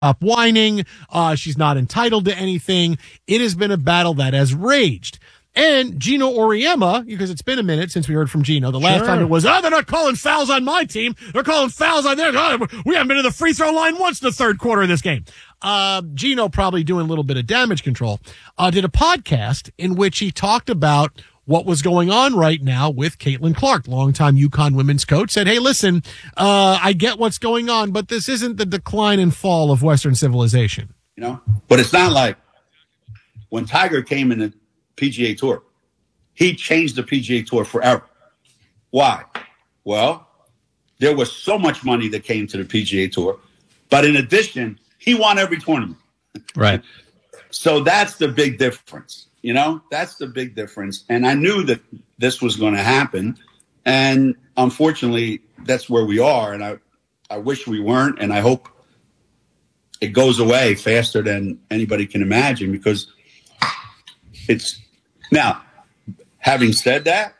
Stop whining. She's not entitled to anything. It has been a battle that has raged. And Gino Auriemma, because it's been a minute since we heard from Gino. The last time it was, they're not calling fouls on my team. They're calling fouls on theirs. We haven't been to the free throw line once in the third quarter of this game. Gino, probably doing a little bit of damage control, did a podcast in which he talked about what was going on right now with Caitlin Clark, longtime UConn women's coach, said, hey, listen, I get what's going on, but this isn't the decline and fall of Western civilization. You know, but it's not like when Tiger came in the PGA Tour, he changed the PGA Tour forever. Why? Well, there was so much money that came to the PGA Tour, but in addition, he won every tournament. Right. So that's the big difference. You know, that's the big difference. And I knew that this was going to happen. And unfortunately, that's where we are. And I wish we weren't. And I hope it goes away faster than anybody can imagine, because it's now, having said that,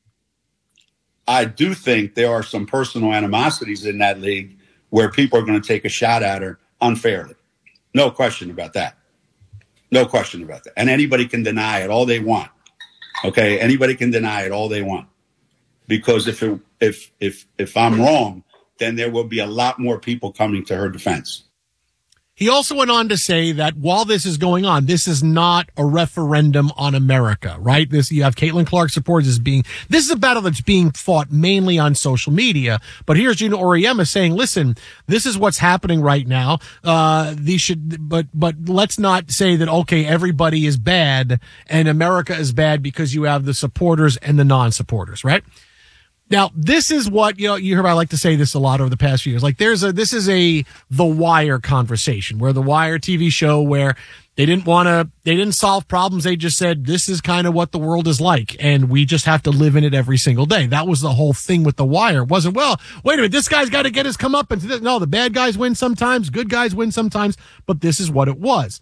I do think there are some personal animosities in that league where people are going to take a shot at her unfairly. No question about that. No question about that. And anybody can deny it all they want. Okay? Anybody can deny it all they want. Because if I'm wrong, then there will be a lot more people coming to her defense. He also went on to say that while this is going on, this is not a referendum on America, right? You have Caitlin Clark supporters this is a battle that's being fought mainly on social media. But here's Gino Auriemma saying, listen, this is what's happening right now. But let's not say that, okay, everybody is bad and America is bad because you have the supporters and the non-supporters, right? Now, this is what, you hear about, I like to say this a lot over the past few years. Like this is a The Wire conversation, where The Wire TV show where they didn't solve problems. They just said, this is kind of what the world is like, and we just have to live in it every single day. That was the whole thing with The Wire. It wasn't, well, wait a minute, this guy's got to get his comeuppance. No, the bad guys win sometimes, good guys win sometimes, but this is what it was.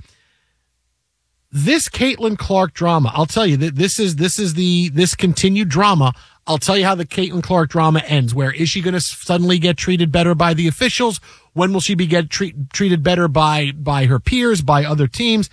This Caitlin Clark drama, I'll tell you that this continued drama. I'll tell you how the Caitlin Clark drama ends. Where is she going to suddenly get treated better by the officials? When will she be treated better by her peers, by other teams?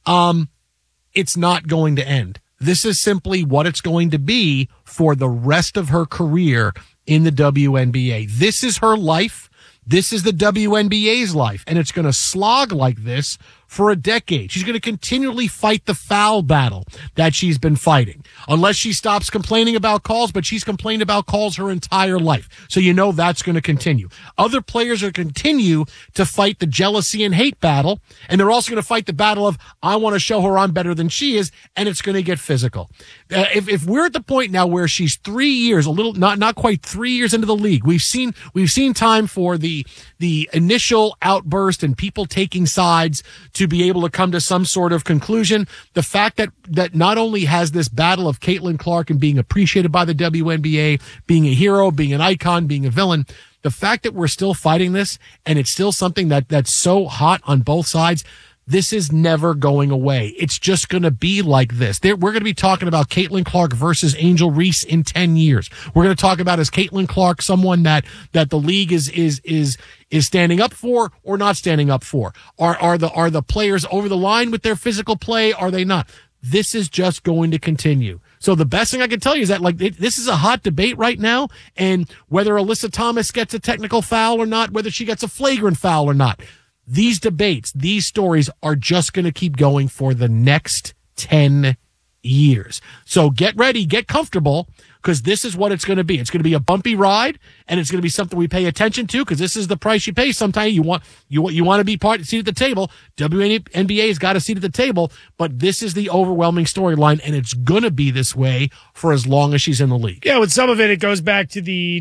It's not going to end. This is simply what it's going to be for the rest of her career in the WNBA. This is her life. This is the WNBA's life, and it's going to slog like this for a decade. She's going to continually fight the foul battle that she's been fighting, unless she stops complaining about calls, but she's complained about calls her entire life. So that's going to continue. Other players are continue to fight the jealousy and hate battle, and they're also going to fight the battle of, I want to show her I'm better than she is, and it's going to get physical. If we're at the point now where she's 3 years, not quite 3 years into the league, we've seen time for the initial outburst and people taking sides to be able to come to some sort of conclusion. The fact that not only has this battle of Caitlin Clark and being appreciated by the WNBA, being a hero, being an icon, being a villain, the fact that we're still fighting this and it's still something that's so hot on both sides, this is never going away. It's just going to be like this. We're going to be talking about Caitlin Clark versus Angel Reese in 10 years. We're going to talk about, is Caitlin Clark someone that the league is standing up for or not standing up for? Are the players over the line with their physical play? Are they not? This is just going to continue. So the best thing I can tell you is that this is a hot debate right now, and whether Alyssa Thomas gets a technical foul or not, whether she gets a flagrant foul or not, these debates, these stories are just going to keep going for the next 10 years. So get ready, get comfortable, because this is what it's going to be. It's going to be a bumpy ride, and it's going to be something we pay attention to, because this is the price you pay. Sometimes you want to be seat at the table. WNBA's got a seat at the table, but this is the overwhelming storyline, and it's going to be this way for as long as she's in the league. Yeah, with some of it goes back to the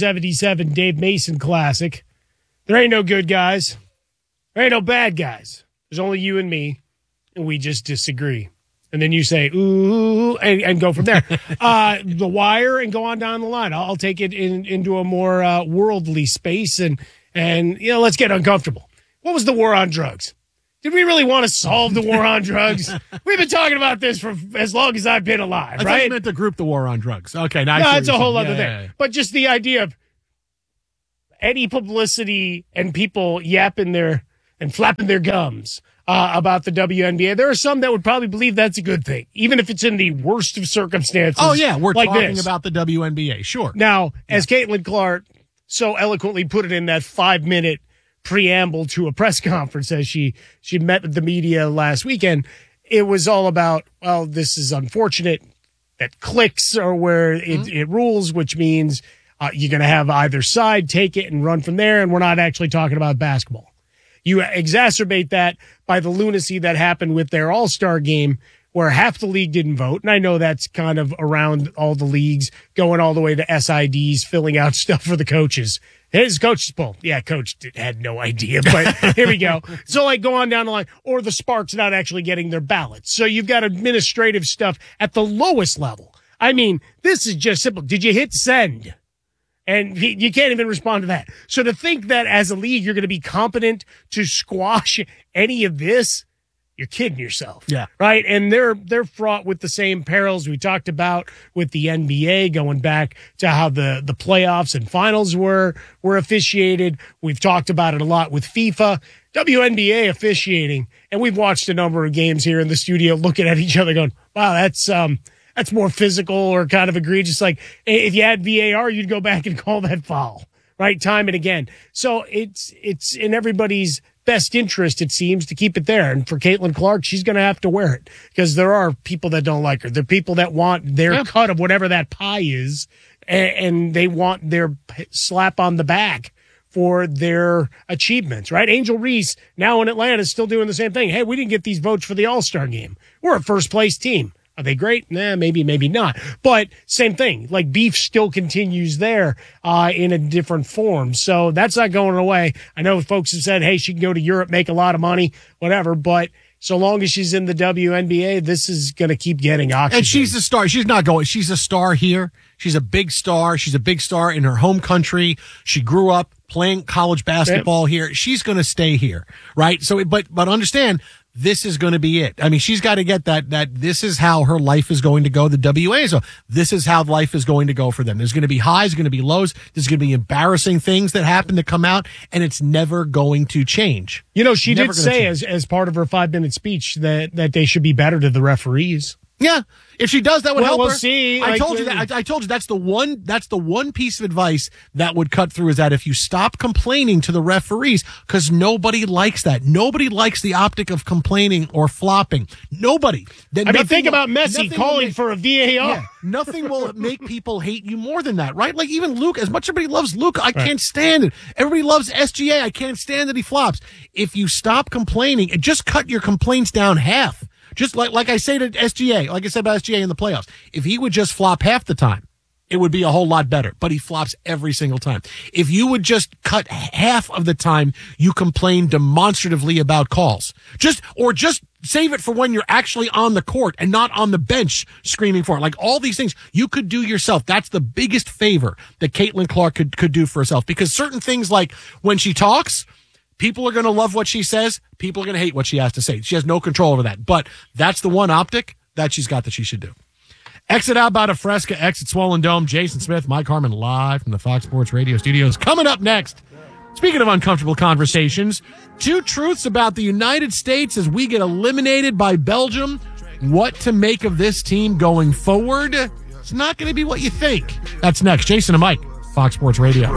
1977 Dave Mason Classic. There ain't no good guys. There ain't no bad guys. There's only you and me, and we just disagree. And then you say, ooh, and go from there. The Wire, and go on down the line. I'll take it into a more worldly space, and let's get uncomfortable. What was the war on drugs? Did we really want to solve the war on drugs? We've been talking about this for as long as I've been alive, right? I thought you meant to group the war on drugs. Okay, now that's a whole other thing. Yeah. But just the idea of any publicity and people yapping their and flapping their gums about the WNBA. There are some that would probably believe that's a good thing, even if it's in the worst of circumstances. Oh, yeah, we're like talking this. about the WNBA, sure. Now, as Caitlin Clark so eloquently put it in that 5-minute preamble to a press conference as she met with the media last weekend, it was all about, well, this is unfortunate that clicks are where it rules, which means you're going to have either side take it and run from there, and we're not actually talking about basketball. You exacerbate that by the lunacy that happened with their All-Star game where half the league didn't vote. And I know that's kind of around all the leagues, going all the way to SIDs, filling out stuff for the coaches. His coach's poll. Yeah, coach had no idea, but here we go. So like go on down the line, or the Sparks not actually getting their ballots. So you've got administrative stuff at the lowest level. I mean, this is just simple. Did you hit send? And you can't even respond to that. So to think that as a league, you're going to be competent to squash any of this, you're kidding yourself. Yeah. Right. And they're fraught with the same perils we talked about with the NBA, going back to how the playoffs and finals were officiated. We've talked about it a lot with FIFA, WNBA officiating. And we've watched a number of games here in the studio looking at each other going, wow, that's more physical or kind of egregious. Like if you had VAR, you'd go back and call that foul, right? Time and again. So it's in everybody's best interest, it seems, to keep it there. And for Caitlin Clark, she's going to have to wear it because there are people that don't like her. There are people that want their cut of whatever that pie is, and they want their slap on the back for their achievements, right? Angel Reese, now in Atlanta, is still doing the same thing. Hey, we didn't get these votes for the All-Star game. We're a first-place team. Are they great? Nah, maybe not. But same thing. Like beef still continues there in a different form. So that's not going away. I know folks have said, hey, she can go to Europe, make a lot of money, whatever. But so long as she's in the WNBA, this is going to keep getting oxygen. And she's a star. She's not going. She's a star here. She's a big star. She's a big star in her home country. She grew up playing college basketball here. She's going to stay here, right? So, but understand, this is going to be it. I mean, she's got to get that this is how her life is going to go. The WA, so this is how life is going to go for them. There's going to be highs, going to be lows. There's going to be embarrassing things that happen to come out, and it's never going to change. You know, she did say as part of her 5-minute speech that they should be better to the referees. Yeah, if she does, that would help we'll her. See. I told you that. I told you that's the one piece of advice that would cut through, is that if you stop complaining to the referees, because nobody likes that. Nobody likes the optic of complaining or flopping. Nobody. I mean, think about Messi calling for a VAR. Yeah, nothing will make people hate you more than that, right? Like even Luke, as much as everybody loves Luke, I can't stand it. Everybody loves SGA. I can't stand that he flops. If you stop complaining and just cut your complaints down half. Just like I say to SGA, like I said about SGA in the playoffs, if he would just flop half the time, it would be a whole lot better. But he flops every single time. If you would just cut half of the time you complain demonstratively about calls, just save it for when you're actually on the court and not on the bench screaming for it. Like all these things you could do yourself. That's the biggest favor that Caitlin Clark could do for herself, because certain things, like when she talks, people are going to love what she says. People are going to hate what she has to say. She has no control over that. But that's the one optic that she's got that she should do. Exit out by Fresca, exit Swollen Dome. Jason Smith, Mike Harmon, live from the Fox Sports Radio studios. Coming up next, speaking of uncomfortable conversations, 2 truths about the United States as we get eliminated by Belgium. What to make of this team going forward? It's not going to be what you think. That's next. Jason and Mike, Fox Sports Radio.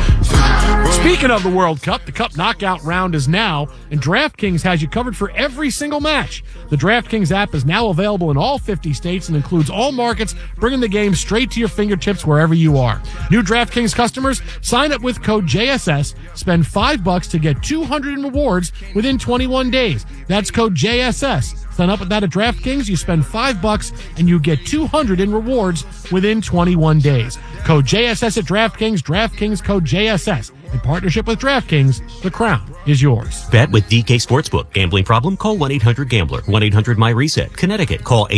Speaking of the World Cup, the Cup knockout round is now, and DraftKings has you covered for every single match. The DraftKings app is now available in all 50 states and includes all markets, bringing the game straight to your fingertips wherever you are. New DraftKings customers, sign up with code JSS, spend $5 to get 200 in rewards within 21 days. That's code JSS. Sign up with that at DraftKings. You spend $5 and you get 200 in rewards within 21 days. Code JSS at DraftKings. DraftKings code JSS. In partnership with DraftKings, the crown is yours. Bet with DK Sportsbook. Gambling problem? Call 1-800-GAMBLER. 1-800-MY-RESET. Connecticut. Call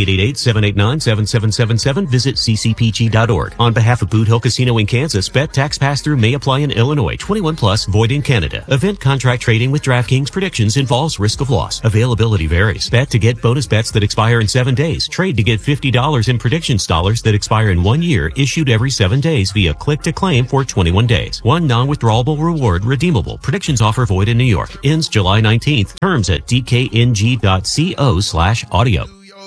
888-789-7777. Visit ccpg.org. On behalf of Boot Hill Casino in Kansas, bet tax pass-through may apply in Illinois. 21 plus, void in Canada. Event contract trading with DraftKings predictions involves risk of loss. Availability varies. Bet to get bonus bets that expire in 7 days. Trade to get $50 in predictions dollars that expire in 1 year, issued every 7 days via click to claim for 21 days. One non-withdrawable reward redeemable. Predictions offer void in New York. Ends July 19th. Terms at dkng.co/audio.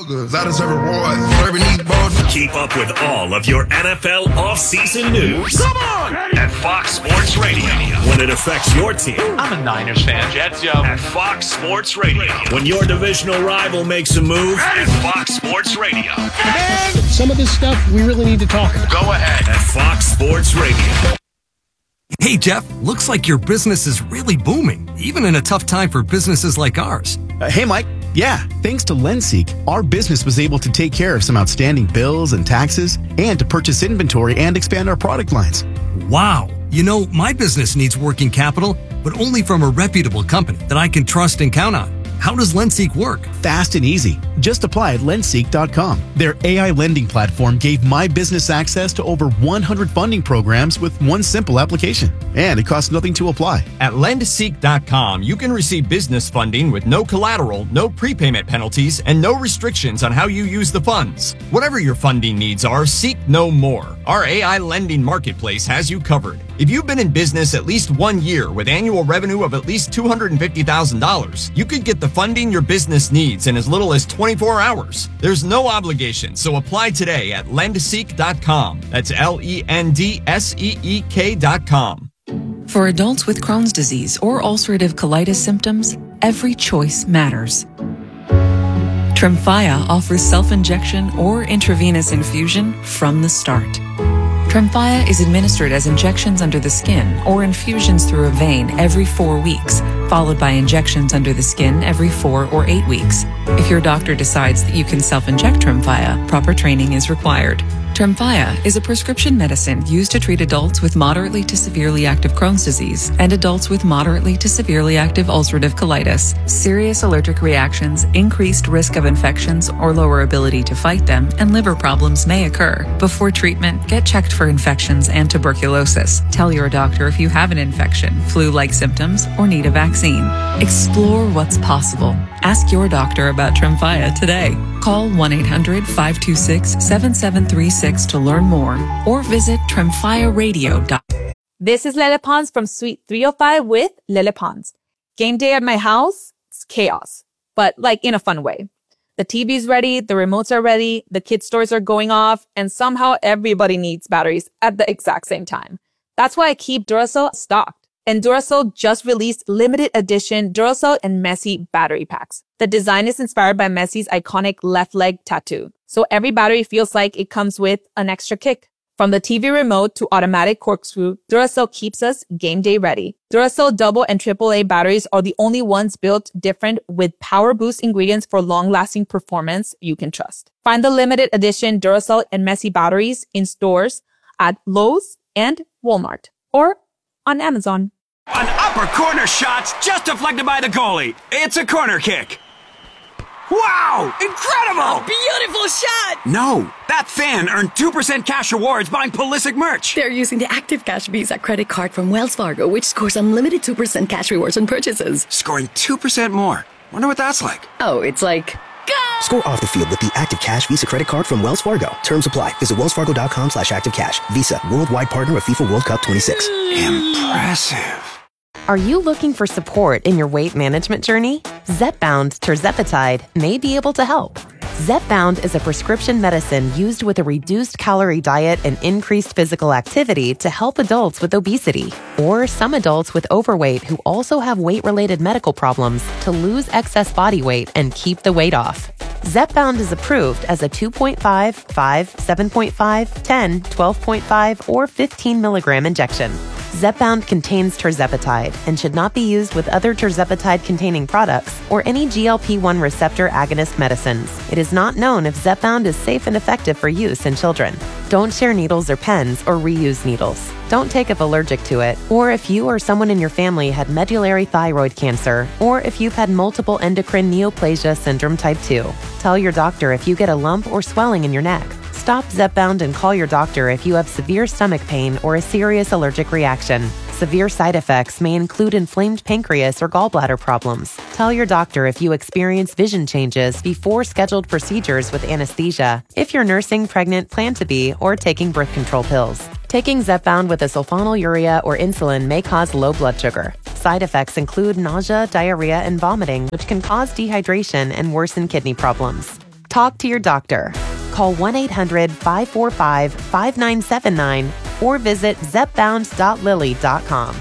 Keep up with all of your NFL offseason news. Come on! At Fox Sports Radio. When it affects your team. I'm a Niners fan. Jets, yo. At Fox Sports Radio. When your divisional rival makes a move. At Fox Sports Radio. Man, some of this stuff we really need to talk about. Go ahead. At Fox Sports Radio. Hey, Jeff, looks like your business is really booming, even in a tough time for businesses like ours. Hey, Mike. Yeah, thanks to LendSeek, our business was able to take care of some outstanding bills and taxes and to purchase inventory and expand our product lines. Wow. You know, my business needs working capital, but only from a reputable company that I can trust and count on. How does LendSeek work? Fast and easy. Just apply at lendseek.com. Their AI lending platform gave my business access to over 100 funding programs with one simple application. And it costs nothing to apply. At lendseek.com, you can receive business funding with no collateral, no prepayment penalties, and no restrictions on how you use the funds. Whatever your funding needs are, seek no more. Our AI lending marketplace has you covered. If you've been in business at least 1 year with annual revenue of at least $250,000, you could get the funding your business needs in as little as 24 hours. There's no obligation, so apply today at lendseek.com. That's LENDSEEK.com. For adults with Crohn's disease or ulcerative colitis symptoms, every choice matters. Tremfya offers self-injection or intravenous infusion from the start. Tremfya is administered as injections under the skin or infusions through a vein every 4 weeks, followed by injections under the skin every 4 or 8 weeks. If your doctor decides that you can self-inject Tremfya, proper training is required. Tremfya is a prescription medicine used to treat adults with moderately to severely active Crohn's disease and adults with moderately to severely active ulcerative colitis. Serious allergic reactions, increased risk of infections or lower ability to fight them, and liver problems may occur. Before treatment, get checked for infections and tuberculosis. Tell your doctor if you have an infection, flu-like symptoms, or need a vaccine. Explore what's possible. Ask your doctor about Tremfya today. Call 1-800-526-7736 to learn more or visit tremfyaradio.com. This is Lele Pons from Suite 305 with Lele Pons. Game day at my house, it's chaos, but like in a fun way. The TV's ready, the remotes are ready, the kids' toys are going off, and somehow everybody needs batteries at the exact same time. That's why I keep Duracell stocked. And Duracell just released limited edition Duracell and Messi battery packs. The design is inspired by Messi's iconic left leg tattoo. So every battery feels like it comes with an extra kick. From the TV remote to automatic corkscrew, Duracell keeps us game day ready. Duracell double and AAA batteries are the only ones built different with power boost ingredients for long-lasting performance you can trust. Find the limited edition Duracell and Messi batteries in stores at Lowe's and Walmart or on Amazon. An upper corner shot's just deflected by the goalie. It's a corner kick. Wow! Incredible! A beautiful shot! No, that fan earned 2% cash rewards buying Pulisic merch. They're using the Active Cash Visa credit card from Wells Fargo, which scores unlimited 2% cash rewards on purchases. Scoring 2% more. Wonder what that's like. Oh, it's like... Go! Score off the field with the Active Cash Visa credit card from Wells Fargo. Terms apply. Visit wellsfargo.com/activecash. Visa, worldwide partner of FIFA World Cup 26. Impressive. Are you looking for support in your weight management journey? Zepbound tirzepatide may be able to help. Zepbound is a prescription medicine used with a reduced calorie diet and increased physical activity to help adults with obesity or some adults with overweight who also have weight-related medical problems to lose excess body weight and keep the weight off. Zepbound is approved as a 2.5, 5, 7.5, 10, 12.5, or 15 milligram injection. Zepbound contains tirzepatide and should not be used with other tirzepatide-containing products or any GLP-1 receptor agonist medicines. It is not known if Zepbound is safe and effective for use in children. Don't share needles or pens or reuse needles. Don't take if allergic to it, or if you or someone in your family had medullary thyroid cancer, or if you've had multiple endocrine neoplasia syndrome type 2. Tell your doctor if you get a lump or swelling in your neck. Stop Zepbound and call your doctor if you have severe stomach pain or a serious allergic reaction. Severe side effects may include inflamed pancreas or gallbladder problems. Tell your doctor if you experience vision changes before scheduled procedures with anesthesia, if you're nursing, pregnant, plan to be, or taking birth control pills. Taking Zepbound with a sulfonylurea or insulin may cause low blood sugar. Side effects include nausea, diarrhea, and vomiting, which can cause dehydration and worsen kidney problems. Talk to your doctor. Call 1-800-545-5979 or visit zepbound.lilly.com.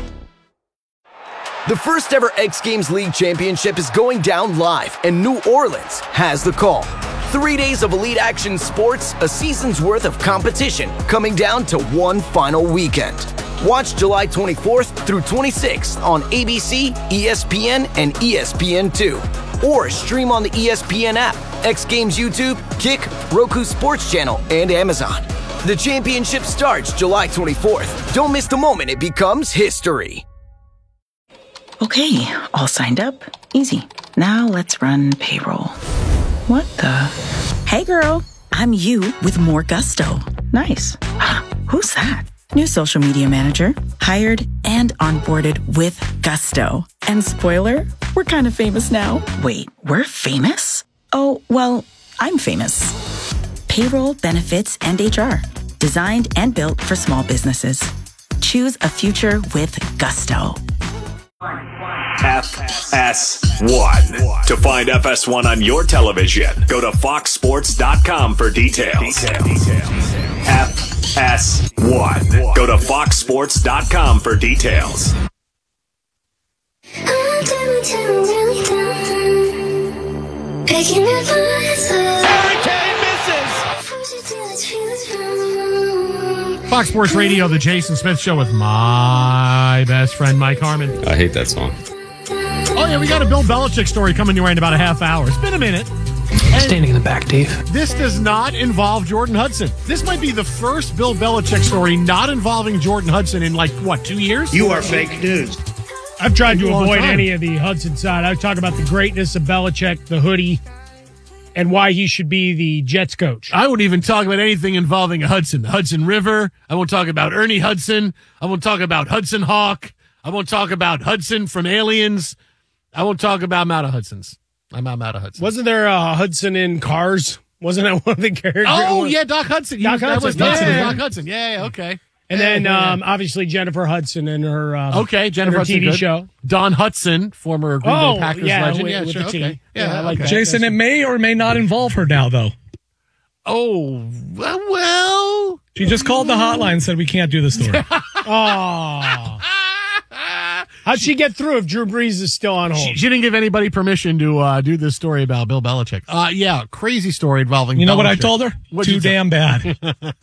The first ever X Games League Championship is going down live, and New Orleans has the call. 3 days of elite action sports, a season's worth of competition, coming down to one final weekend. Watch July 24th through 26th on ABC, ESPN, and ESPN2. Or stream on the ESPN app, X Games YouTube, Kick, Roku Sports Channel, and Amazon. The championship starts July 24th. Don't miss the moment it becomes history. Okay, all signed up. Easy. Now let's run payroll. What the? Hey girl, I'm you with more gusto. Nice. Who's that? New social media manager. Hired and onboarded with gusto. And spoiler, we're kind of famous now. Wait, we're famous? Oh, well, I'm famous. Payroll, benefits, and HR. Designed and built for small businesses. Choose a future with gusto. FS1. To find FS1 on your television, go to foxsports.com for details. FS1. Go to foxsports.com for details. Fox Sports Radio, the Jason Smith Show with my best friend, Mike Harmon. I hate that song. Oh, yeah, we got a Bill Belichick story coming your way in about a half hour. It's been a minute. Standing in the back, Dave. This does not involve Jordan Hudson. This might be the first Bill Belichick story not involving Jordan Hudson in, 2 years? You are fake news. I've tried to avoid any of the Hudson side. I talk about the greatness of Belichick, the hoodie, and why he should be the Jets coach. I won't even talk about anything involving Hudson. The Hudson River. I won't talk about Ernie Hudson. I won't talk about Hudson Hawk. I won't talk about Hudson from Aliens. I won't talk about I'm out of Hudson's. I'm out of Hudson. Wasn't there a Hudson in Cars? Wasn't that one of the characters? Oh, yeah, Doc Hudson. Doc Hudson. That was Doc Hudson. Yeah, okay. And then, obviously, Jennifer Hudson and her Jennifer Hudson, TV show. Don Hudson, former Green Bay Packers legend. With sure, the T. okay. Yeah, I like that. Jason, it may or may not involve her now, though. Oh, well. She just called the hotline and said we can't do the story. Oh. How'd she get through if Drew Brees is still on hold? She didn't give anybody permission to do this story about Bill Belichick. Yeah, crazy story involving You know Belichick. what I told her? Too damn bad.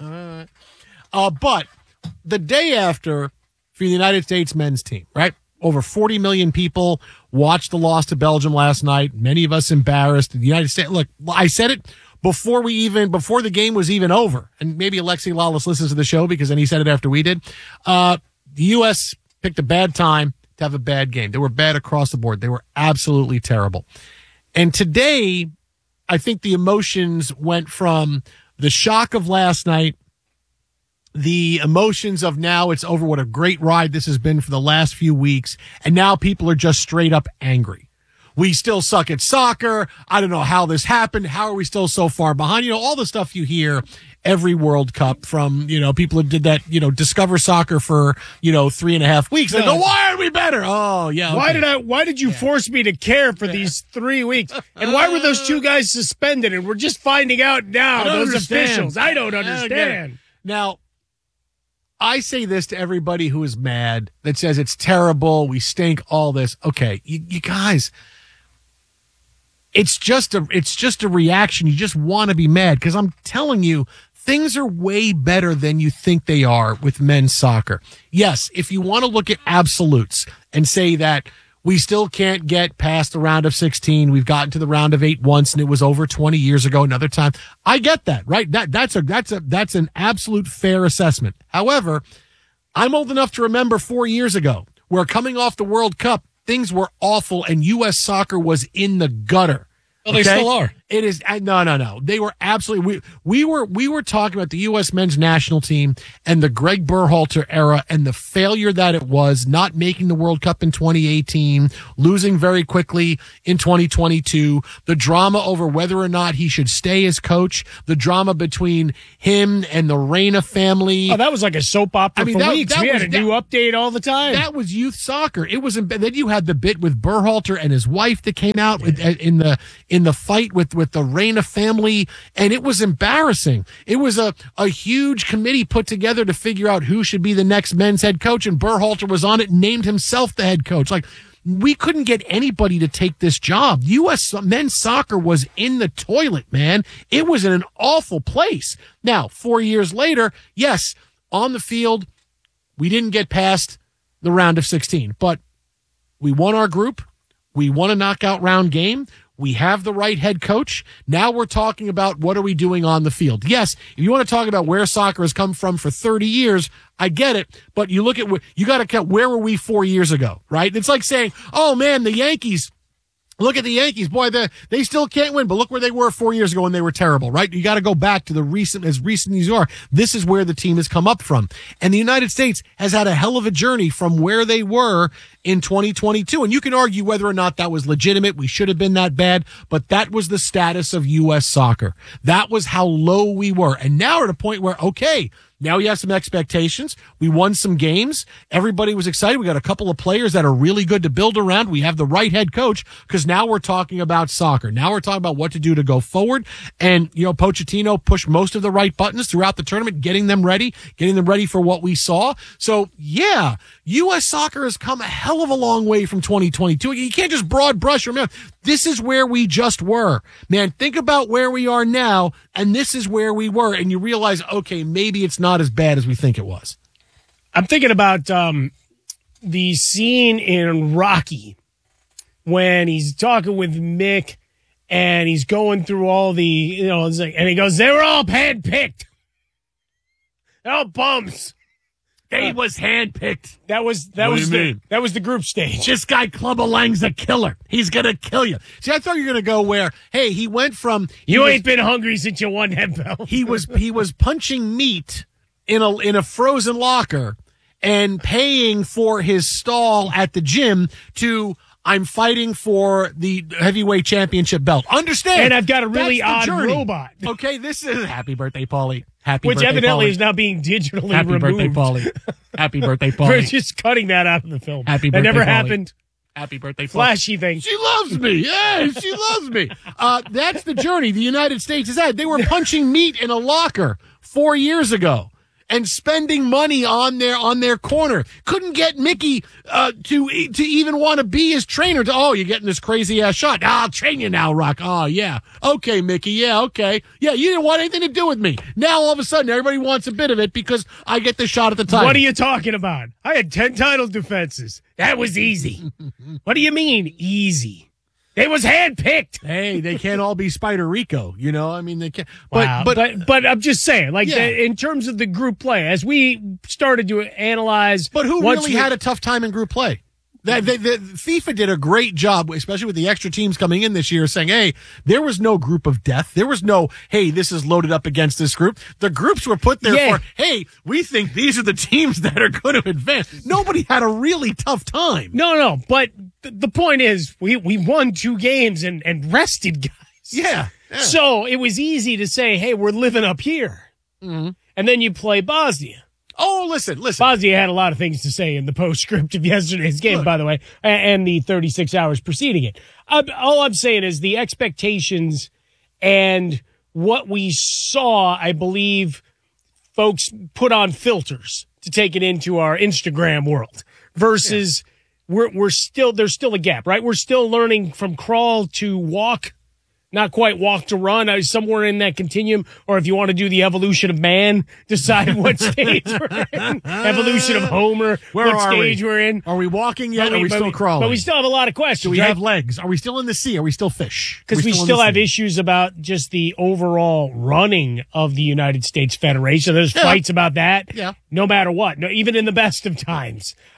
But the day after for the United States men's team, right? Over 40 million people watched the loss to Belgium last night. Many of us embarrassed. The United States, look, I said it before the game was even over. And maybe Alexi Lawless listens to the show because then he said it after we did. The U.S. picked a bad time to have a bad game. They were bad across the board. They were absolutely terrible. And today, I think the emotions went from the shock of last night, the emotions of now it's over, what a great ride this has been for the last few weeks, and now people are just straight up angry. We still suck at soccer. I don't know how this happened. How are we still so far behind? All the stuff you hear every World Cup from, people who did that, Discover Soccer for, 3.5 weeks. They go, why aren't we better? Oh, yeah. Okay. Why did you force me to care for these 3 weeks? And why were those two guys suspended? And we're just finding out now, those officials. I don't understand. Now, I say this to everybody who is mad that says it's terrible, we stink, all this. Okay, you guys, it's just a reaction. You just want to be mad because I'm telling you, things are way better than you think they are with men's soccer. Yes, if you want to look at absolutes and say that we still can't get past the round of 16, we've gotten to the round of 8 once, and it was over 20 years ago another time. I get that, right? That's an absolute fair assessment. However, I'm old enough to remember 4 years ago where coming off the World Cup, things were awful and U.S. soccer was in the gutter. Well, they still are. It is no. They were absolutely. We were talking about the U.S. men's national team and the Greg Berhalter era and the failure that it was, not making the World Cup in 2018, losing very quickly in 2022, the drama over whether or not he should stay as coach, the drama between him and the Reyna family. Oh, that was like a soap opera for weeks. We had a new update all the time. That was youth soccer. It was. Then you had the bit with Berhalter and his wife that came out in the fight with the Reyna family, and it was embarrassing. It was a huge committee put together to figure out who should be the next men's head coach, and Berhalter was on it and named himself the head coach. Like, we couldn't get anybody to take this job. U.S. men's soccer was in the toilet, man. It was in an awful place. Now, 4 years later, yes, on the field, we didn't get past the round of 16, but we won our group. We won a knockout round game. We have the right head coach. Now we're talking about what are we doing on the field. Yes, if you want to talk about where soccer has come from for 30 years, I get it. But you look at you got to count, where were we 4 years ago, right? It's like saying, oh man, the Yankees. Look at the Yankees. Boy, they still can't win, but look where they were 4 years ago when they were terrible, right? You got to go back to as recent as you are. This is where the team has come up from. And the United States has had a hell of a journey from where they were in 2022. And you can argue whether or not that was legitimate. We should have been that bad, but that was the status of U.S. soccer. That was how low we were. And now we're at a point where, okay, now we have some expectations. We won some games. Everybody was excited. We got a couple of players that are really good to build around. We have the right head coach because now we're talking about soccer. Now we're talking about what to do to go forward. And, Pochettino pushed most of the right buttons throughout the tournament, getting them ready for what we saw. So, yeah, U.S. soccer has come a hell of a long way from 2022. You can't just broad brush. Remember, this is where we just were. Man, think about where we are now, and this is where we were. And you realize, okay, maybe it's not as bad as we think it was. I'm thinking about the scene in Rocky when he's talking with Mick and he's going through all the, and he goes, they were all handpicked. They're all bums. They was handpicked. That was the group stage. This guy Clubber Lang's a killer. He's gonna kill you. See, I thought you were gonna go where, hey, he went from ain't been hungry since you won that belt. He was punching meat in a frozen locker and paying for his stall at the gym to I'm fighting for the heavyweight championship belt. Understand? And I've got a really odd robot. Okay, this is happy birthday, Paulie. Which evidently is now being digitally Happy removed. Birthday, Paulie. Happy birthday, Paulie. We're just cutting that out of the film. Happy birthday, that never Paulie. happened. Happy birthday, Paulie. Flashy thing. She loves me. Yeah, she loves me. That's the journey the United States has had. They were punching meat in a locker 4 years ago and spending money on their corner. Couldn't get Mickey to even want to be his trainer. You're getting this crazy ass shot. I'll train you now, Rock. Oh yeah, okay, Mickey. Yeah, okay. Yeah, you didn't want anything to do with me. Now all of a sudden everybody wants a bit of it because I get the shot at the time. What are you talking about? I had 10 title defenses. That was easy. What do you mean easy? They was handpicked. Hey, they can't all be Spider Rico, I mean, they can't. Wow. But I'm just saying, in terms of the group play, as we started to analyze. But who really had a tough time in group play? The FIFA did a great job, especially with the extra teams coming in this year, saying, hey, there was no group of death. There was no, hey, this is loaded up against this group. The groups were put there for, hey, we think these are the teams that are going to advance. Nobody had a really tough time. No, but the point is we won 2 games and rested guys. Yeah. So it was easy to say, hey, we're living up here. Mm-hmm. And then you play Bosnia. Oh, listen. Bosnia had a lot of things to say in the postscript of yesterday's game, by the way, and the 36 hours preceding it. All I'm saying is the expectations and what we saw, I believe, folks put on filters to take it into our Instagram world versus there's still a gap, right? We're still learning from crawl to walk. Not quite walk to run, somewhere in that continuum. Or if you want to do the evolution of man, decide what stage we're in. Evolution of Homer, what stage we're in. Are we walking yet? Or are we still crawling? But we still have a lot of questions. Do we have legs? Are we still in the sea? Are we still fish? Because we still have issues about just the overall running of the United States Federation. There's fights about that. Yeah. No matter what. No, even in the best of times.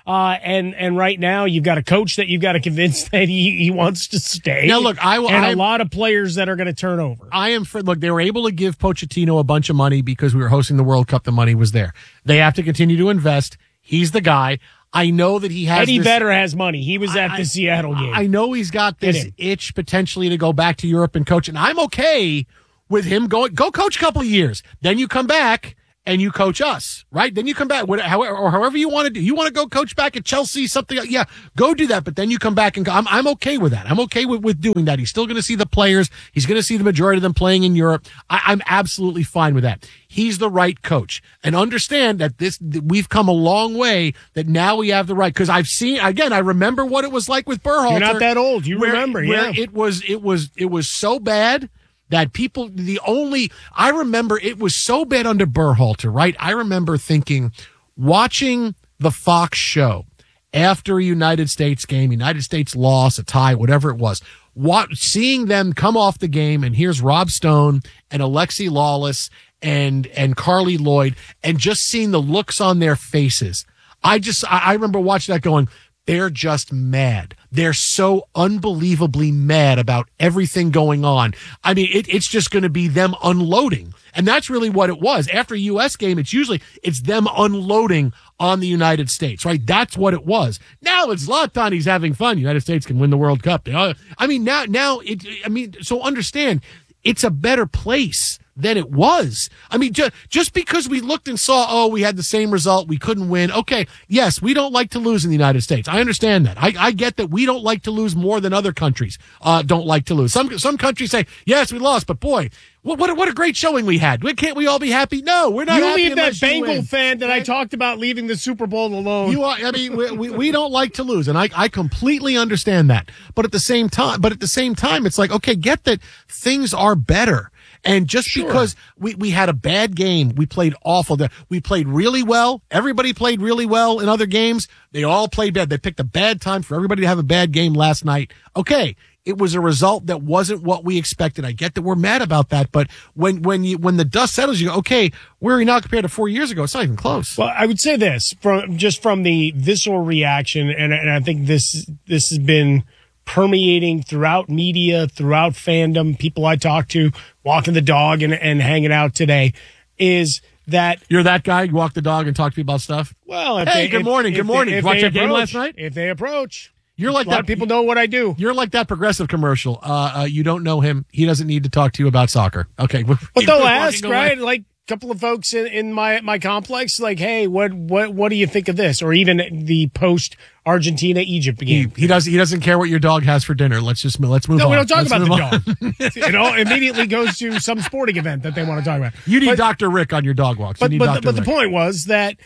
And right now you've got a coach that you've got to convince that he wants to stay. Now, look, a lot of players that are going to turn over. Look, they were able to give Pochettino a bunch of money because we were hosting the World Cup. The money was there. They have to continue to invest. He's the guy. I know that he has. Eddie Vedder has money. He was at the Seattle game. I know he's got this itch potentially to go back to Europe and coach, and I'm okay with him go coach a couple of years. Then you come back and you coach us, right? Then you come back, however you want to do. You want to go coach back at Chelsea, something, yeah, go do that. But then you come back and I'm okay with that. I'm okay with doing that. He's still going to see the players. He's going to see the majority of them playing in Europe. I'm absolutely fine with that. He's the right coach, and understand that we've come a long way. That now we have the right, because I've seen again. I remember what it was like with Berhalter. You're not that old. You remember, yeah? It was so bad. That people, I remember it was so bad under Berhalter, right? I remember watching the Fox show after a United States game, United States loss, a tie, whatever it was, seeing them come off the game, and here's Rob Stone and Alexi Lawless and Carly Lloyd, and just seeing the looks on their faces. I remember watching that going, they're just mad. They're so unbelievably mad about everything going on. I mean, it's just going to be them unloading. And that's really what it was. After a U.S. game, it's them unloading on the United States, right? That's what it was. Now it's Zlatan. He's having fun. United States can win the World Cup. I mean, so understand, it's a better place than it was. I mean, just because we looked and saw, we had the same result, we couldn't win. Okay, yes, we don't like to lose in the United States. I understand that. I get that we don't like to lose more than other countries don't like to lose. Some countries say, yes, we lost, but boy, what a great showing we had. Can't we all be happy? No, we're not happy. You leave that unless you Bengal win. fan that I talked about leaving the Super Bowl alone. We don't like to lose, and I completely understand that. But at the same time, it's like, okay, get that things are better. And just because we had a bad game, we played awful. We played really well. Everybody played really well in other games. They all played bad. They picked a bad time for everybody to have a bad game last night. Okay, it was a result that wasn't what we expected. I get that we're mad about that, but when the dust settles, you go, okay, where are we now compared to 4 years ago? It's not even close. Well, I would say this from the visceral reaction, and I think this has been permeating throughout media, throughout fandom, people I talk to, walking the dog and hanging out today, is that you're that guy. You walk the dog and talk to people about stuff. Well, good morning. Did you watch that game last night? If they approach, you're like a lot that. of people know what I do. You're like that Progressive commercial. You don't know him. He doesn't need to talk to you about soccer. Okay, but they'll ask, right? Like a couple of folks in my complex, like, hey, what do you think of this? Or even the post Argentina Egypt game. He doesn't care what your dog has for dinner. Let's move on. No, we don't talk about the dog. It all immediately goes to some sporting event that they want to talk about. You need Dr. Rick on your dog walks. But the point was that,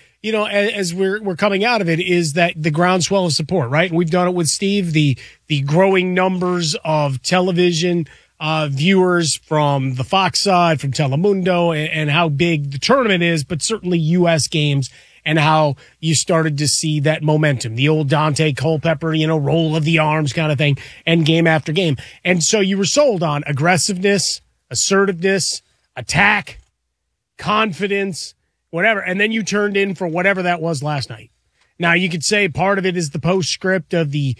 as we're coming out of it, is that the groundswell of support, right? And we've done it with Steve, the growing numbers of television viewers from the Fox side, from Telemundo, and how big the tournament is, but certainly U.S. games, and how you started to see that momentum, the old Dante Culpepper, roll of the arms kind of thing, and game after game. And so you were sold on aggressiveness, assertiveness, attack, confidence, whatever. And then you turned in for whatever that was last night. Now, you could say part of it is the postscript of the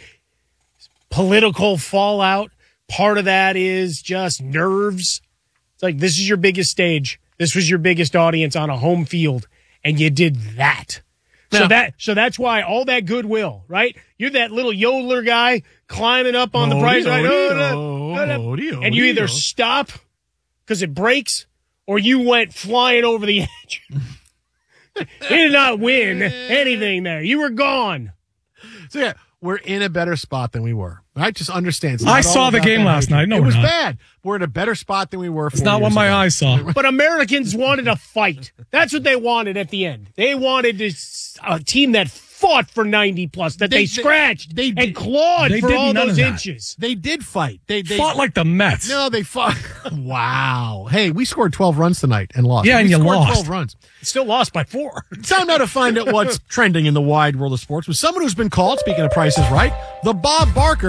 political fallout. Part of that is just nerves. It's like, this is your biggest stage. This was your biggest audience on a home field, and you did that. Yeah. So that's why all that goodwill, right? You're that little yodeler guy climbing up on the prize right, and you either stop because it breaks, or you went flying over the edge. You did not win anything there. You were gone. So yeah, we're in a better spot than we were. Right? Just understand. I saw the game last night. No, it was not bad. We're in a better spot than we were. It's not what my eyes saw. But Americans wanted a fight. That's what they wanted at the end. They wanted a team that fought for 90 plus, that they scratched and clawed for all those inches. They did fight. They fought like the Mets. No, they fought. Wow. Hey, we scored 12 runs tonight and lost. Yeah, and you lost. 12 runs. Still lost by 4. Time now to find out what's trending in the wide world of sports with someone who's been called, speaking of prices right, the Bob Barker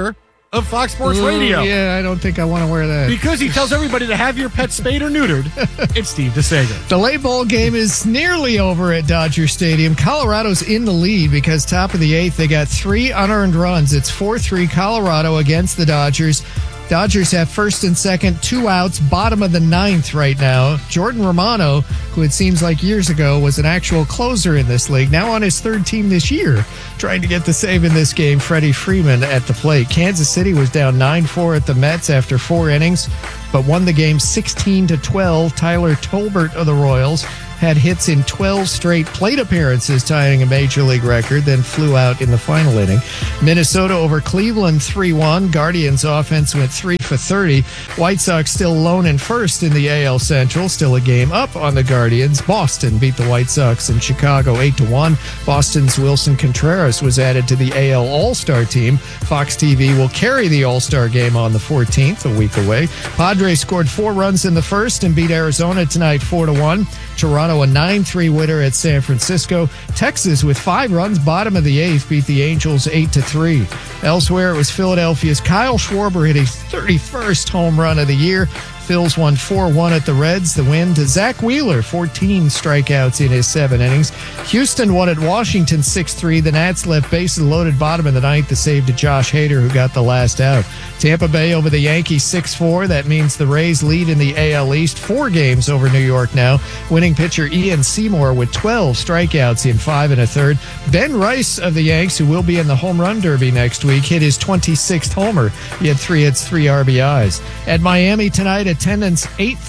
of Fox Sports Radio. Yeah, I don't think I want to wear that. Because he tells everybody to have your pet spayed or neutered. It's Steve DeSager. The late ball game is nearly over at Dodger Stadium. Colorado's in the lead because top of the 8th, they got 3 unearned runs. It's 4-3 Colorado against the Dodgers. Dodgers have first and second, 2 outs, bottom of the 9th right now. Jordan Romano, who it seems like years ago was an actual closer in this league, now on his 3rd team this year, trying to get the save in this game. Freddie Freeman at the plate. Kansas City was down 9-4 at the Mets after 4 innings, but won the game 16-12. Tyler Tolbert of the Royals had hits in 12 straight plate appearances, tying a major league record, then flew out in the final inning. Minnesota over Cleveland 3-1. Guardians offense went 3 for 30. White Sox still lone in first in the AL Central, still a game up on the Guardians. Boston beat the White Sox in Chicago 8-1. Boston's Wilson Contreras was added to the AL All-Star team. Fox TV will carry the All-Star game on the 14th, a week away. Padres scored 4 runs in the first and beat Arizona tonight 4-1. Toronto a 9-3 winner at San Francisco. Texas with 5 runs, bottom of the 8th, beat the Angels 8-3. Elsewhere, it was Philadelphia's Kyle Schwarber hit his 31st home run of the year. Phils won 4-1 at the Reds. The win to Zach Wheeler, 14 strikeouts in his 7 innings. Houston won at Washington 6-3. The Nats left bases loaded bottom of the 9th. The save to Josh Hader, who got the last out. Tampa Bay over the Yankees 6-4. That means the Rays lead in the AL East. 4 games over New York now. Winning pitcher Ian Seymour with 12 strikeouts in 5 1/3. Ben Rice of the Yanks, who will be in the home run derby next week, hit his 26th homer. He had 3 hits, 3 RBIs. At Miami tonight, attendance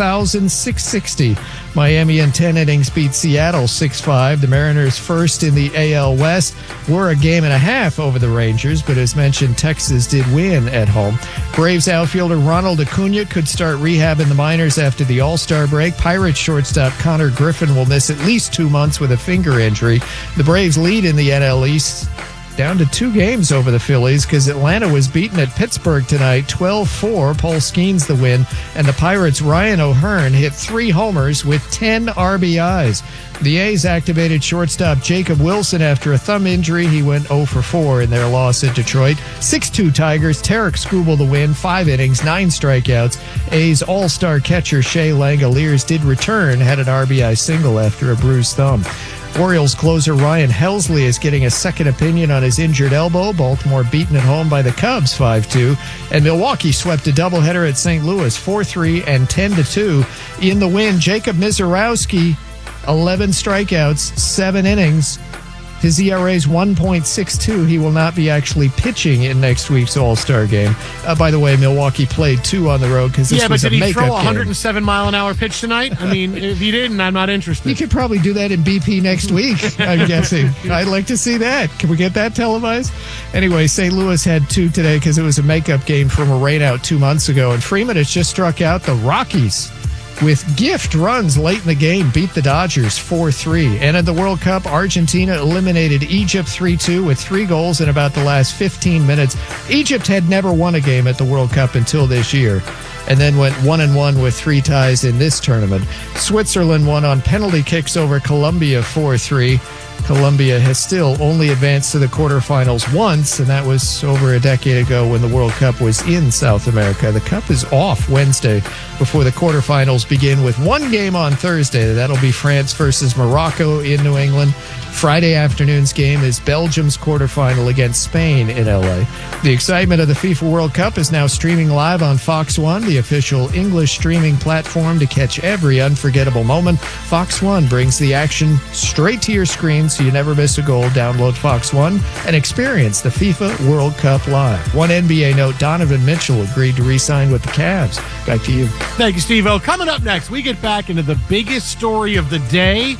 8,660. Miami in 10 innings beat Seattle 6-5. The Mariners first in the AL West were a game and a half over the Rangers, but as mentioned, Texas did win at home. Braves outfielder Ronald Acuna could start rehab in the minors after the All-Star break. Pirates shortstop Connor Griffin will miss at least 2 months with a finger injury. The Braves lead in the NL East, down to 2 games over the Phillies because Atlanta was beaten at Pittsburgh tonight 12-4. Paul Skeens the win, and the Pirates' Ryan O'Hearn hit 3 homers with 10 RBIs. The A's activated shortstop Jacob Wilson after a thumb injury. He went 0 for 4 in their loss at Detroit. 6-2 Tigers. Tarek Skubal the win, 5 innings, 9 strikeouts. A's all-star catcher Shea Langoliers did return, had an RBI single after a bruised thumb. Orioles closer Ryan Helsley is getting a second opinion on his injured elbow. Baltimore beaten at home by the Cubs 5-2. And Milwaukee swept a doubleheader at St. Louis 4-3 and 10-2. In the win, Jacob Misiorowski, 11 strikeouts, 7 innings. His ERA is 1.62. He will not be actually pitching in next week's All-Star game. By the way, Milwaukee played 2 on the road because this was a makeup game. Yeah, but did he throw a 107-mile-an-hour pitch tonight? I mean, if he didn't, I'm not interested. He could probably do that in BP next week, I'm guessing. I'd like to see that. Can we get that televised? Anyway, St. Louis had 2 today because it was a makeup game from a rainout 2 months ago. And Freeman has just struck out the Rockies with gift runs late in the game, beat the Dodgers 4-3. And in the World Cup, Argentina eliminated Egypt 3-2 with 3 goals in about the last 15 minutes. Egypt had never won a game at the World Cup until this year, and then went 1-1 with 3 ties in this tournament. Switzerland won on penalty kicks over Colombia 4-3. Colombia has still only advanced to the quarterfinals once, and that was over a decade ago when the World Cup was in South America. The Cup is off Wednesday before the quarterfinals begin with 1 game on Thursday. That'll be France versus Morocco in New England. Friday afternoon's game is Belgium's quarterfinal against Spain in LA. The excitement of the FIFA World Cup is now streaming live on Fox One, the official English streaming platform to catch every unforgettable moment. Fox One brings the action straight to your screen so you never miss a goal. Download Fox One and experience the FIFA World Cup live. One NBA note, Donovan Mitchell agreed to re-sign with the Cavs. Back to you. Thank you, Steve-O. Coming up next, we get back into the biggest story of the day.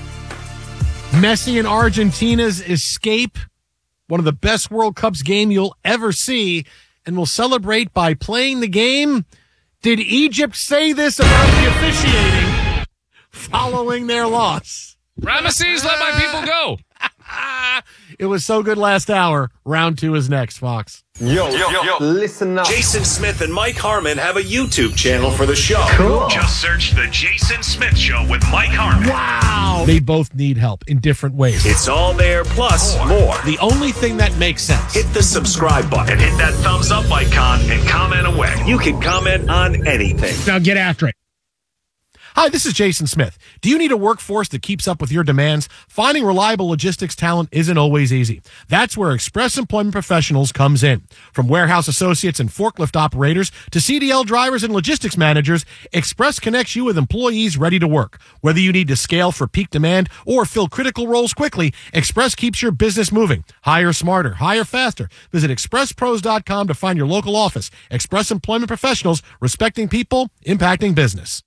Messi and Argentina's escape, one of the best World Cups game you'll ever see, and we'll celebrate by playing the game. Did Egypt say this about the officiating following their loss? Ramesses, let my people go. It was so good last hour. Round 2 is next, Fox. Yo, listen up. Jason Smith and Mike Harmon have a YouTube channel for the show. Cool. Just search The Jason Smith Show with Mike Harmon. Wow. They both need help in different ways. It's all there, plus more. The only thing that makes sense. Hit the subscribe button, hit that thumbs up icon, and comment away. You can comment on anything. Now get after it. Hi, this is Jason Smith. Do you need a workforce that keeps up with your demands? Finding reliable logistics talent isn't always easy. That's where Express Employment Professionals comes in. From warehouse associates and forklift operators to CDL drivers and logistics managers, Express connects you with employees ready to work. Whether you need to scale for peak demand or fill critical roles quickly, Express keeps your business moving. Hire smarter, hire faster. Visit expresspros.com to find your local office. Express Employment Professionals, respecting people, impacting business.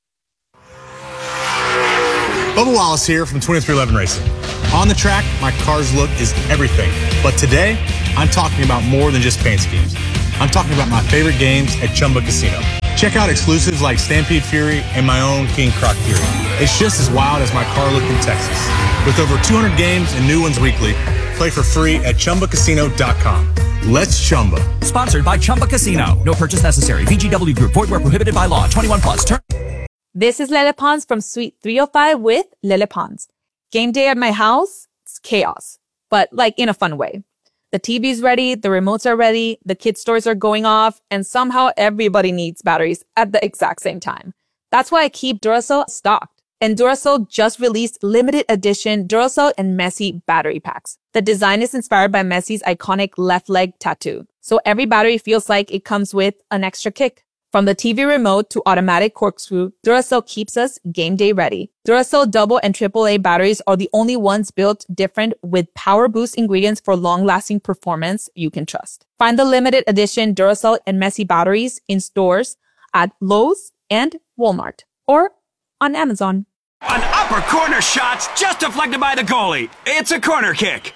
Bubba Wallace here from 2311 Racing. On the track, my car's look is everything. But today, I'm talking about more than just paint schemes. I'm talking about my favorite games at Chumba Casino. Check out exclusives like Stampede Fury and my own King Croc Fury. It's just as wild as my car look in Texas. With over 200 games and new ones weekly, play for free at ChumbaCasino.com. Let's Chumba. Sponsored by Chumba Casino. No purchase necessary. VGW Group. Void where prohibited by law. 21 plus. This is Lele Pons from Suite 305 with Lele Pons. Game day at my house, it's chaos, but like in a fun way. The TV's ready, the remotes are ready, the kids' stores are going off, and somehow everybody needs batteries at the exact same time. That's why I keep Duracell stocked. And Duracell just released limited edition Duracell and Messi battery packs. The design is inspired by Messi's iconic left leg tattoo, so every battery feels like it comes with an extra kick. From the TV remote to automatic corkscrew, Duracell keeps us game day ready. Duracell double and AAA batteries are the only ones built different with power boost ingredients for long-lasting performance you can trust. Find the limited edition Duracell and Messi batteries in stores at Lowe's and Walmart or on Amazon. An upper corner shot just deflected by the goalie. It's a corner kick.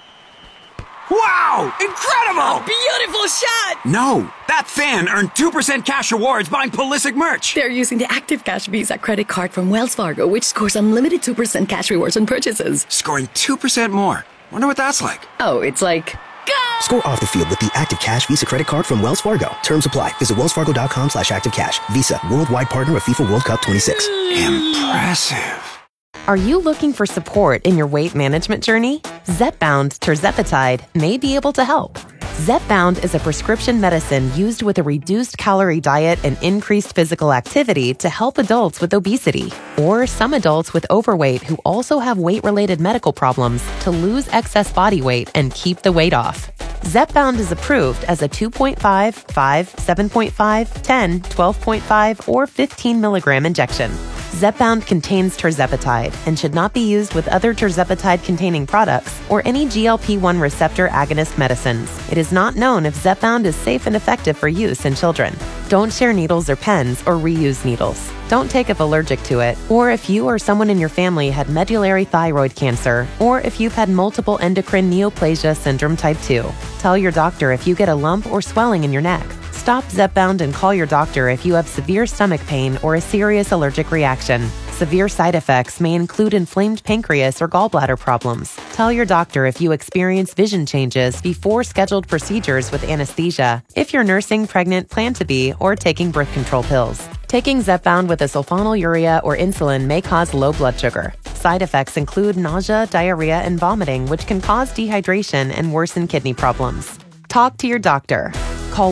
Wow! Incredible! A beautiful shot! No, that fan earned 2% cash rewards buying Pulisic merch. They're using the Active Cash Visa credit card from Wells Fargo, which scores unlimited 2% cash rewards on purchases. Scoring 2% more. Wonder what that's like. Oh, it's like... Go! Score off the field with the Active Cash Visa credit card from Wells Fargo. Terms apply. Visit wellsfargo.com/activecash. Visa, worldwide partner of FIFA World Cup 26. Impressive. Are you looking for support in your weight management journey? Zepbound tirzepatide may be able to help. Zepbound is a prescription medicine used with a reduced calorie diet and increased physical activity to help adults with obesity or some adults with overweight who also have weight-related medical problems to lose excess body weight and keep the weight off. Zepbound is approved as a 2.5, 5, 7.5, 10, 12.5, or 15 milligram injection. Zepbound contains tirzepatide and should not be used with other tirzepatide-containing products or any GLP-1 receptor agonist medicines. It is not known if Zepbound is safe and effective for use in children. Don't share needles or pens or reuse needles. Don't take if allergic to it, or if you or someone in your family had medullary thyroid cancer, or if you've had multiple endocrine neoplasia syndrome type 2. Tell your doctor if you get a lump or swelling in your neck. Stop Zepbound and call your doctor if you have severe stomach pain or a serious allergic reaction. Severe side effects may include inflamed pancreas or gallbladder problems. Tell your doctor if you experience vision changes before scheduled procedures with anesthesia, if you're nursing, pregnant, plan to be, or taking birth control pills. Taking Zepbound with a sulfonylurea or insulin may cause low blood sugar. Side effects include nausea, diarrhea, and vomiting, which can cause dehydration and worsen kidney problems. Talk to your doctor. Call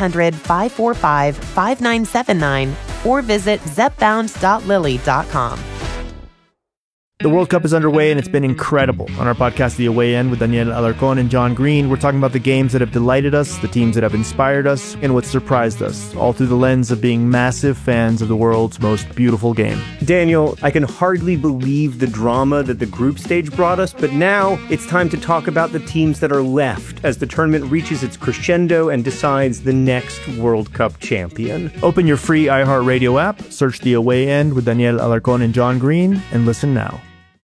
1-800-545-5979 or visit zepbound.lily.com. The World Cup is underway and it's been incredible. On our podcast, The Away End, with Daniel Alarcón and John Green, we're talking about the games that have delighted us, the teams that have inspired us, and what surprised us, all through the lens of being massive fans of the world's most beautiful game. Daniel, I can hardly believe the drama that the group stage brought us, but now it's time to talk about the teams that are left as the tournament reaches its crescendo and decides the next World Cup champion. Open your free iHeartRadio app, search The Away End with Daniel Alarcón and John Green, and listen now.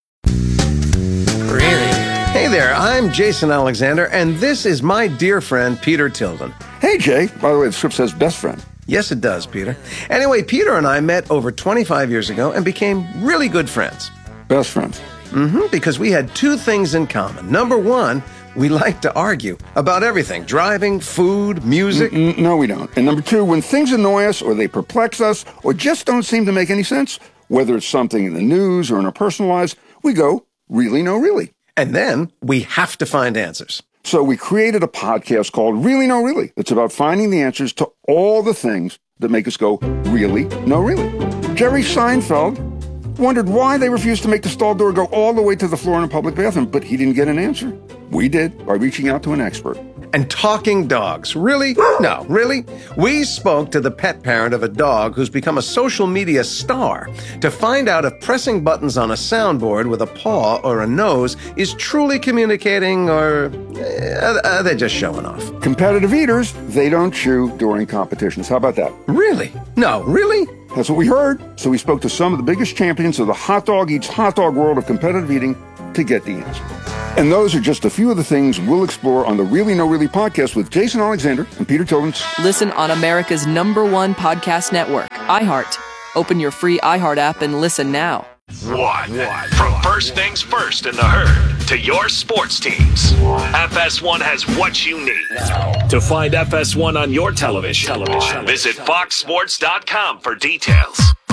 Hey there, I'm Jason Alexander, and this is my dear friend, Peter Tilden. Hey, Jay. By the way, the script says best friend. Yes, it does, Peter. Anyway, Peter and I met over 25 years ago and became really good friends. Best friends. Because we had two things in common. Number one, we like to argue about everything. Driving, food, music. No, we don't. And number two, when things annoy us or they perplex us or just don't seem to make any sense, whether it's something in the news or in our personal lives, we go, really, no, really. And then we have to find answers. So we created a podcast called Really, No, Really. It's about finding the answers to all the things that make us go, really, no, really. Jerry Seinfeld wondered why they refused to make the stall door go all the way to the floor in a public bathroom, but he didn't get an answer. We did by reaching out to an expert. And talking dogs. Really? No, really? We spoke to the pet parent of a dog who's become a social media star to find out if pressing buttons on a soundboard with a paw or a nose is truly communicating or are they just showing off? Competitive eaters, they don't chew during competitions. How about that? Really? No, really? That's what we heard. So we spoke to some of the biggest champions of the hot dog eats hot dog world of competitive eating to get the answer. And those are just a few of the things we'll explore on the Really No Really podcast with Jason Alexander and Peter Tillins. Listen on America's #1 podcast network, iHeart. Open your free iHeart app and listen now. One. From first things first in the herd to your sports teams, FS1 has what you need. To find FS1 on your television, visit foxsports.com for details.